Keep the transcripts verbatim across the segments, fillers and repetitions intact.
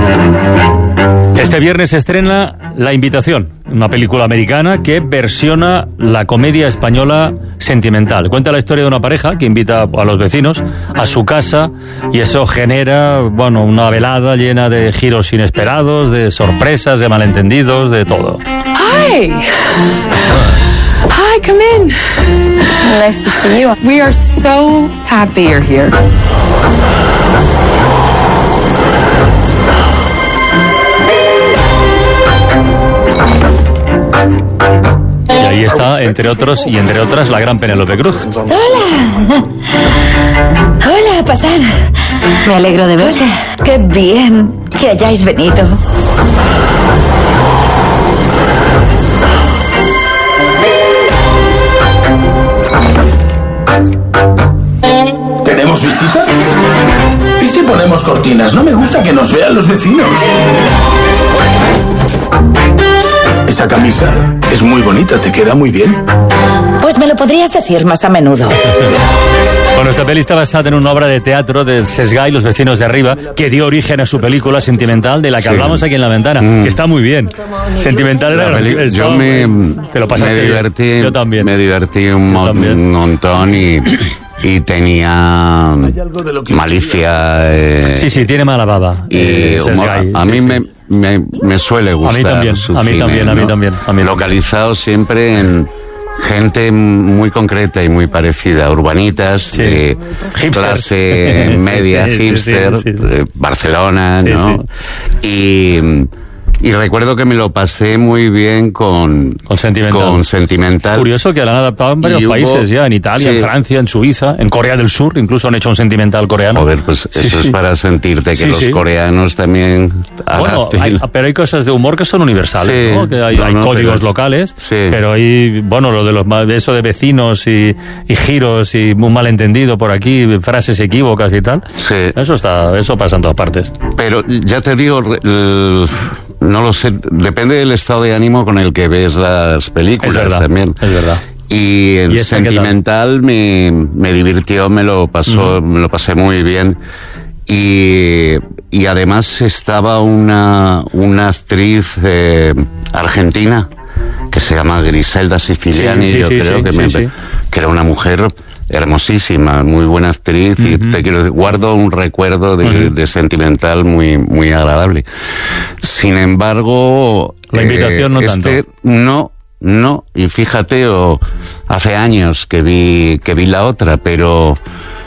Este viernes se estrena La Invitación, una película americana que versiona la comedia española Sentimental. Cuenta la historia de una pareja que invita a los vecinos a su casa y eso genera, bueno, una velada llena de giros inesperados, de sorpresas, de malentendidos, de todo. Hi. Hi, come in. Nice to see you. We are so happy you're here. Y ahí está, entre otros y entre otras, la gran Penélope Cruz. ¡Hola! ¡Hola, pasad! Me alegro de verte. ¡Qué bien que hayáis venido! ¿Tenemos visita? ¿Y si ponemos cortinas? No me gusta que nos vean los vecinos. Esa camisa es muy bonita, te queda muy bien. Pues me lo podrías decir más a menudo. Bueno, esta peli está basada en una obra de teatro de Sesgay, Los vecinos de arriba, que dio origen a su película Sentimental, de la que sí. hablamos aquí en La Ventana, mm. que está muy bien. Sentimental era... La peli- yo me, te lo pasaste me divertí, bien. Yo también. Me divertí un, mo- un montón y... Y tenía malicia. Eh, sí, sí, tiene mala baba. Y eh, humor, a, a sí, mí sí. Me, me, me suele gustar. A mí también, su a mí cine, también, a mí ¿no? también. A mí Localizado siempre en gente muy concreta y muy parecida, urbanitas, sí. de clase media, sí, hipster, sí, sí, sí. de Barcelona, sí, ¿no? Sí. Y... Y recuerdo que me lo pasé muy bien con, con, Sentimental. con Sentimental. Curioso que la han adaptado en varios hubo, países ya, en Italia, sí. en Francia, en Suiza, en Corea del Sur, incluso han hecho un Sentimental coreano. Joder, pues sí, eso sí. es para sentirte que sí, los sí. coreanos también bueno, hay, pero hay cosas de humor que son universales, sí, ¿no? Que hay, no, hay no, códigos pero locales, sí. pero hay, bueno, lo de los eso de vecinos y, y giros y un malentendido por aquí, frases equívocas y tal. Sí. Eso está, eso pasa en todas partes. Pero ya te digo, el, no lo sé, depende del estado de ánimo con el que ves las películas es verdad, también. Es verdad. Y el ¿Y Sentimental me, me divirtió, me lo pasó, uh-huh. me lo pasé muy bien. Y, y además estaba una, una actriz eh, argentina que se llama Griselda Siciliani, sí, sí, yo sí, creo sí, que, sí, me, sí. que era una mujer hermosísima, muy buena actriz, uh-huh. y te quiero guardo un recuerdo de, uh-huh. de Sentimental muy, muy agradable. Sin embargo, la invitación eh, no este, tanto. No, no, y fíjate, o, hace años que vi, que vi la otra, pero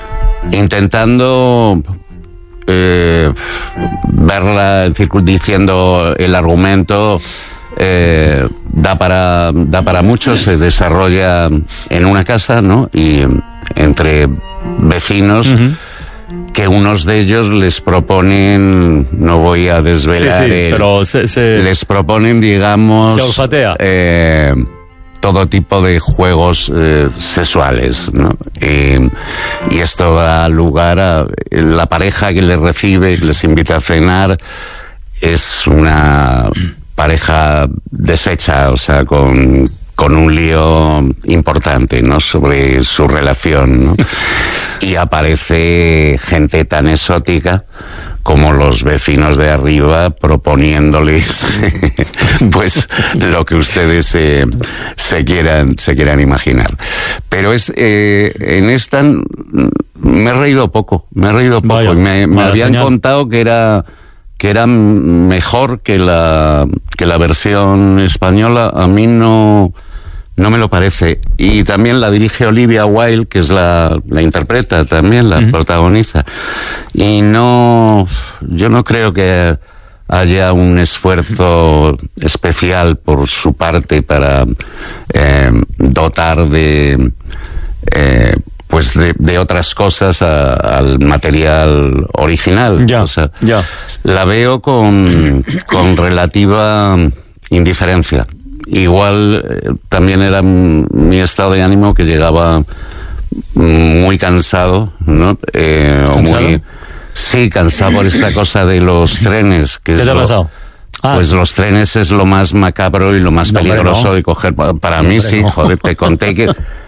intentando eh, verla, diciendo el argumento, eh, da para da para mucho, se desarrolla en una casa, ¿no? Y entre vecinos, uh-huh. que unos de ellos les proponen, no voy a desvelar, sí, sí, el, pero se, se, les proponen, digamos, se olfatea. Eh, todo tipo de juegos eh, sexuales, ¿no? Eh, y esto da lugar a la pareja que les recibe, que les invita a cenar, es una pareja deshecha, o sea, con, con un lío importante, ¿no? Sobre su relación, ¿no? Y aparece gente tan exótica como los vecinos de arriba proponiéndoles pues lo que ustedes se, se quieran se quieran imaginar. Pero es eh, en esta me he reído poco, me he reído poco. Vaya, me, me habían señal. contado que era que era mejor que la que la versión española. A mí no no me lo parece. Y también la dirige Olivia Wilde, que es la, la interpreta también, la uh-huh. protagoniza. Y no, yo no creo que haya un esfuerzo especial por su parte para eh, dotar de, eh, pues de, de otras cosas a, al material original. Ya, o sea, ya. La veo con, con relativa indiferencia. Igual eh, también era m- mi estado de ánimo, que llegaba muy cansado, ¿no? Eh, ¿Cansado? Muy, sí, cansado por esta cosa de los trenes. Que ¿Qué es te ha lo, pasado? Ah. Pues los trenes es lo más macabro y lo más no, peligroso no. de coger. Para, para no, mí sí, no. joder, te conté que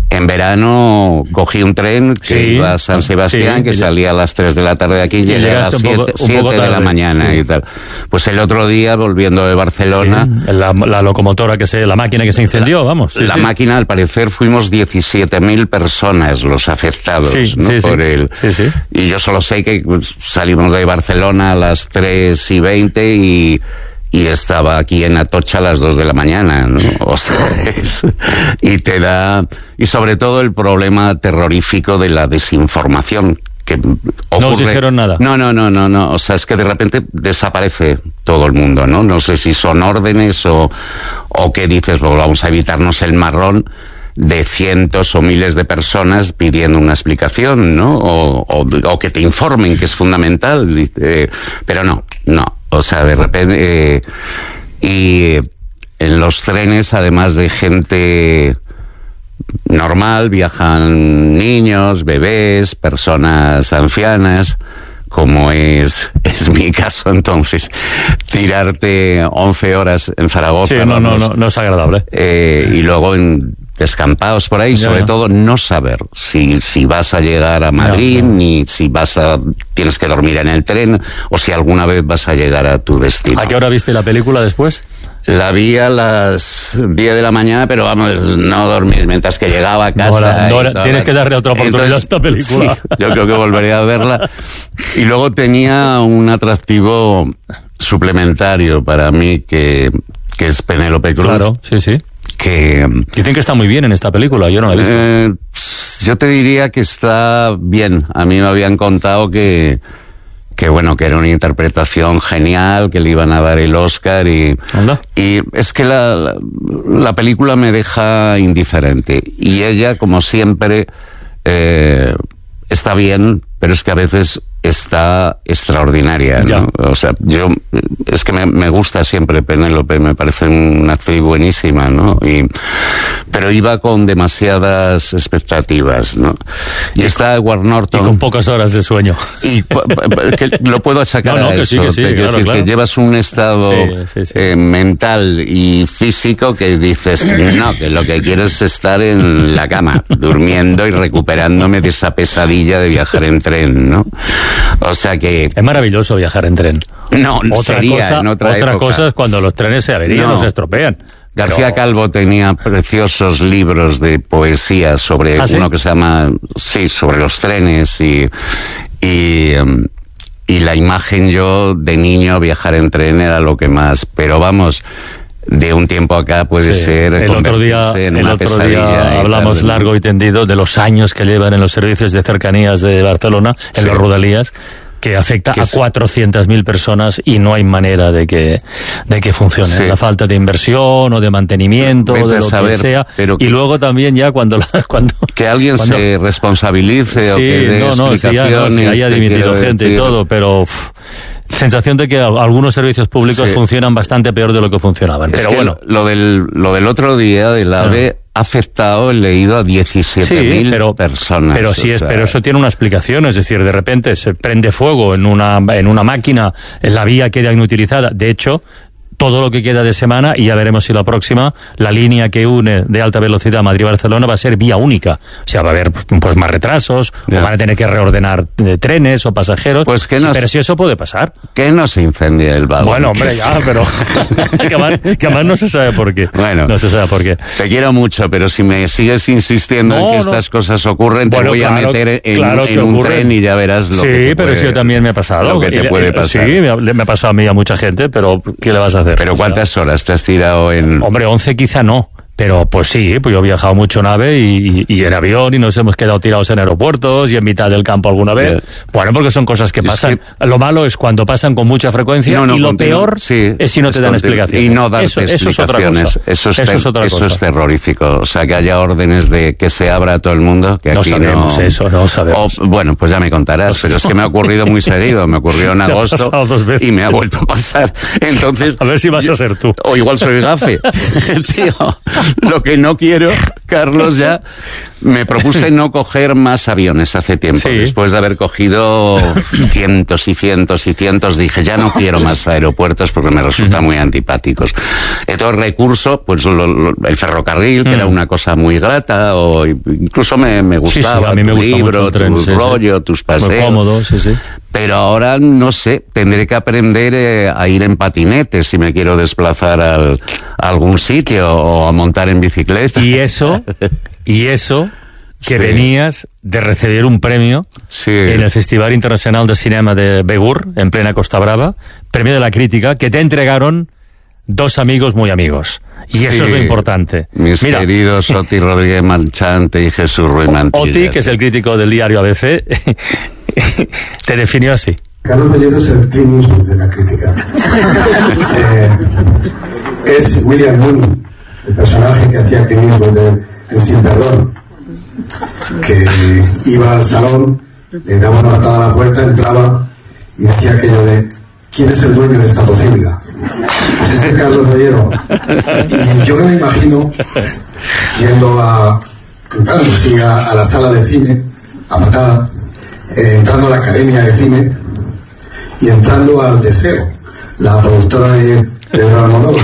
En verano cogí un tren que Sí, iba a San Sebastián, sí, que que ya- salía a las tres de la tarde de aquí y Y llegué a las llegaste un poco- siete, un poco siete de la tarde, mañana sí. y tal. Pues el otro día, volviendo de Barcelona, Sí, la, la locomotora que se, la máquina que se incendió, vamos. Sí, la sí. máquina, al parecer, fuimos diecisiete mil personas los afectados, Sí, ¿no? sí, sí. Por el... Sí, sí. Y yo solo sé que pues, salimos de Barcelona a las tres y veinte y, y estaba aquí en Atocha a las dos de la mañana, ¿no? O sea, es- y te da... Y sobre todo el problema terrorífico de la desinformación. Que ocurre... No os dijeron nada. No, no, no, no, no. O sea, es que de repente desaparece todo el mundo, ¿no? No sé si son órdenes o, o que dices, pues vamos a evitarnos el marrón de cientos o miles de personas pidiendo una explicación, ¿no? O, o, o que te informen, que es fundamental. Dice, pero no, no. O sea, de repente... eh, y en los trenes, además de gente normal, viajan niños, bebés, personas ancianas, como es, es mi caso. Entonces, tirarte once horas en Zaragoza, Sí, no, no, vamos, no, no es agradable. eh, y luego en descampados por ahí, Ya, sobre ya. todo no saber si, si vas a llegar a Madrid, Ya, ya. ni si vas a, tienes que dormir en el tren, o si alguna vez vas a llegar a tu destino. ¿A qué hora viste la película después? La vi a las diez de la mañana, pero vamos, no dormir mientras que llegaba a casa. No, la- no, y la- toda tienes la- que darle otra oportunidad Entonces, a esta película. sí, yo creo que volveré a verla. Y luego tenía un atractivo suplementario para mí, que, que es Penélope Cruz. Claro, sí, sí. Que Dicen que está muy bien en esta película, yo no la he visto. eh, yo te diría que está bien. A mí me habían contado que, que bueno, que era una interpretación genial, que le iban a dar el Oscar y, Anda. y es que la, la, la película me deja indiferente. Y ella, como siempre, eh, está bien, pero es que a veces está extraordinaria, Ya. ¿no? O sea, yo, es que me, me gusta siempre Penélope, me parece una actriz buenísima, ¿no? Y, pero iba con demasiadas expectativas, ¿no? Y, está Edward Y Norton. con pocas horas de sueño. Y pu- pu- que lo puedo achacar No, no, a que eso. sí, que sí, Te quiero claro, decir claro. que llevas un estado Sí, sí, sí. eh, mental y físico que dices, no, que lo que quiero es estar en la cama, durmiendo y recuperándome de esa pesadilla de viajar en tren, ¿no? O sea que... Es maravilloso viajar en tren. No, Otra sería cosa, en otra, otra época. cosa es cuando los trenes se averían No. o se estropean. García Pero- Calvo tenía preciosos libros de poesía sobre ¿Ah, sí? uno que se llama, sí, sobre los trenes y, y, em, y la imagen, yo de niño viajar en tren era lo que más, pero vamos, de un tiempo acá puede Sí. ser el otro día, convertirse en el una otro pesadilla día y hablamos tal. largo y tendido de los años que llevan en los servicios de cercanías de Barcelona, en Sí. los Rodalías, que afecta Que a es- cuatrocientas mil personas y no hay manera de que de que funcione. Sí. La falta de inversión o de mantenimiento Vete o de a lo saber, que sea. pero y que- luego también ya cuando la- cuando Que alguien cuando- se responsabilice o Sí, que dé no, no, sí, ya, no, explicaciones. sí, haya te dimitido quiero gente y decir. todo, pero uf, sensación de que al- algunos servicios públicos Sí. funcionan bastante peor de lo que funcionaban. Es Pero que bueno, lo del, lo del otro día del AVE ha afectado, he leído, a diecisiete mil pero, personas. Pero sí o es, sea, pero eso tiene una explicación, es decir, de repente se prende fuego en una en una máquina, en la vía queda inutilizada. De hecho, todo lo que queda de semana, y ya veremos si la próxima, la línea que une de alta velocidad Madrid-Barcelona va a ser vía única. O sea, va a haber pues más retrasos, Ya. o van a tener que reordenar eh, trenes o pasajeros. Pues que Sí, no- pero si eso puede pasar. Que no se incendia el vagón. Bueno, hombre, que ya, sí. pero que además, que además no se sabe por qué. Bueno. No se sabe por qué. Te quiero mucho, pero si me sigues insistiendo No, en que no. estas cosas ocurren, te Bueno, voy a claro, meter en, claro en que un ocurren. tren y ya verás lo Sí, que te pero puede, eso también me ha pasado. Lo que te Y- puede eh, pasar. Sí, me ha, me ha pasado a mí y a mucha gente, pero ¿qué le vas a hacer? Pero O sea, ¿cuántas horas te has tirado en...? Hombre, once quizá no. Pero pues sí, pues yo he viajado mucho en AVE y, y, y en avión y nos hemos quedado tirados en aeropuertos y en mitad del campo alguna vez. Yeah. Bueno, porque son cosas que Es pasan. Lo malo es cuando pasan con mucha frecuencia No, no, y lo continu- peor sí, es si no te dan continu- explicaciones. Y no darte eso, eso es otra explicaciones. cosa. Eso, es, eso ter- es otra eso cosa. es terrorífico. O sea, que haya órdenes de que se abra a todo el mundo. Que No aquí sabemos no... eso, no sabemos. O, bueno, pues ya me contarás, pero es que me ha ocurrido muy seguido. Me ocurrió en Te ha agosto pasado dos veces. y me ha vuelto a pasar. Entonces... A ver si vas a ser tú. O igual soy gafe. Tío, lo que no quiero, Carlos ya me propuse no coger más aviones hace tiempo. Sí. Después de haber cogido cientos y cientos y cientos, dije, ya no quiero más aeropuertos porque me resultan muy antipáticos. Entonces recurso, pues lo, lo, el ferrocarril, que mm. era una cosa muy grata, o incluso me, me gustaba, sí, sí, a mí me tu gusta libro, mucho el tren, tu sí, rollo, sí. tus paseos. Muy cómodo, sí, sí. Pero ahora, no sé, tendré que aprender eh, a ir en patinete si me quiero desplazar al, a algún sitio o a montar en bicicleta. Y eso, y eso, que sí. venías de recibir un premio sí. en el Festival Internacional de Cinema de Begur, en plena Costa Brava, premio de la crítica, que te entregaron dos amigos muy amigos. Y eso sí, es lo importante. Mis Mira, queridos Oti Rodríguez Marchante y Jesús Ruiz Mantilla. Oti, que es el crítico del diario A B C, te definió así. Carlos Mellero es el Clint Eastwood de la crítica. eh, es William Mooney, el personaje que hacía Clint Eastwood en, en Sin Perdón, que iba al salón, le daba una patada a la puerta, entraba y decía aquello de ¿quién es el dueño de esta posibilidad? Pues es el Carlos Mellero. Y yo me lo imagino yendo a, entrando así a, a la sala de cine, a patada, eh, entrando a la Academia de Cine y entrando al Deseo, la productora de Pedro Almodóvar.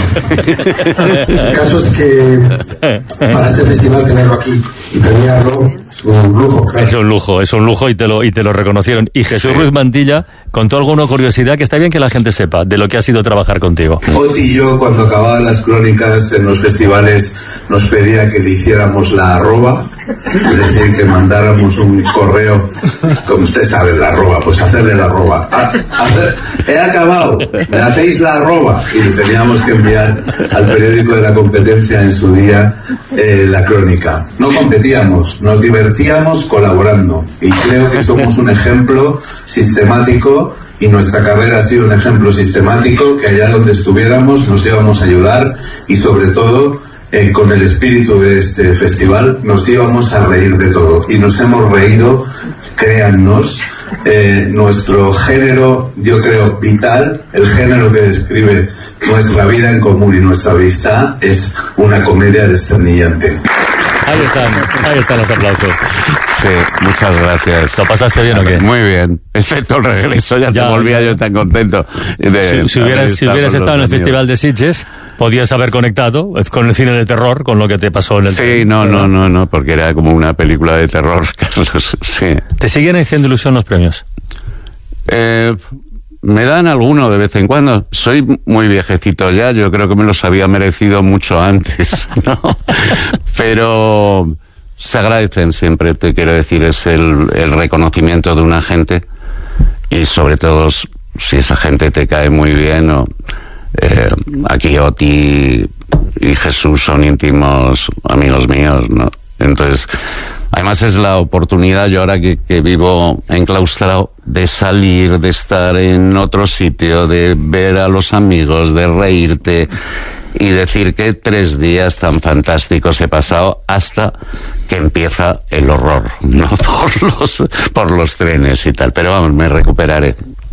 El caso es que para este festival tenerlo aquí y premiarlo es un lujo, claro. Es un lujo, es un lujo y te lo, y te lo reconocieron. Y Jesús sí. Ruiz Mantilla contó alguna curiosidad que está bien que la gente sepa de lo que ha sido trabajar contigo. Oti y yo, cuando acababan las crónicas en los festivales, nos pedía que le hiciéramos la arroba, es decir, que mandáramos un correo, como usted sabe, la arroba, pues hacerle la arroba. Ah, hacer, he acabado, me hacéis la arroba. Y le teníamos que enviar al periódico de la competencia en su día eh, la crónica. No competíamos, nos divertíamos colaborando. Y creo que somos un ejemplo sistemático. Y nuestra carrera ha sido un ejemplo sistemático, que allá donde estuviéramos nos íbamos a ayudar y sobre todo eh, con el espíritu de este festival nos íbamos a reír de todo y nos hemos reído, créannos. Eh, nuestro género, yo creo, vital, el género que describe nuestra vida en común y nuestra amistad, es una comedia desternillante. Ahí están, ahí están los aplausos. Sí, muchas gracias. ¿Lo pasaste bien o qué? Muy bien, excepto el regreso, ya, ya te volvía ya. Yo tan contento. De, si, si hubieras, si hubieras estado en el Festival de Sitges, podías haber conectado con el cine de terror, con lo que te pasó en el... Sí, tren, no, no, no, no, porque era como una película de terror, Carlos, sí. ¿Te siguen haciendo ilusión los premios? Eh... Me dan alguno de vez en cuando. Soy muy viejecito ya, yo creo que me los había merecido mucho antes, ¿no? Pero se agradecen siempre, te quiero decir, es el, el reconocimiento de una gente y sobre todo si esa gente te cae muy bien. O, eh, aquí Oti y Jesús son íntimos amigos míos, ¿no? Entonces, además es la oportunidad, yo ahora que, que vivo enclaustrado, de salir, de estar en otro sitio, de ver a los amigos, de reírte y decir que tres días tan fantásticos he pasado hasta que empieza el horror, ¿no? Por los, por los trenes y tal. Pero vamos, me recuperaré.